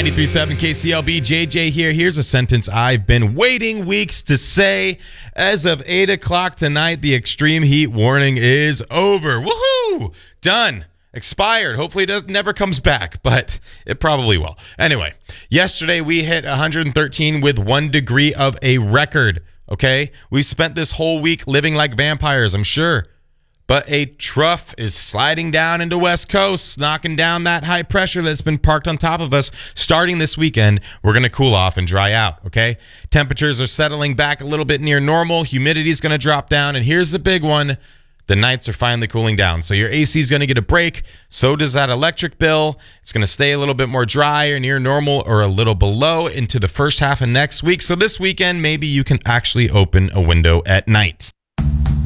93.7 KCLB, JJ here. Here's a sentence I've been waiting weeks to say. As of 8 o'clock tonight, the extreme heat warning is over. Woohoo! Done. Expired. Hopefully it never comes back, but it probably will. Anyway, yesterday we hit 113 with 1 degree of a record, okay? We've spent this whole week living like vampires, I'm sure. But a trough is sliding down into West Coast, knocking down that high pressure that's been parked on top of us. Starting this weekend, we're going to cool off and dry out, okay? Temperatures are settling back a little bit near normal. Humidity is going to drop down. And here's the big one. The nights are finally cooling down. So your AC is going to get a break. So does that electric bill. It's going to stay a little bit more dry or near normal or a little below into the first half of next week. So this weekend, maybe you can actually open a window at night.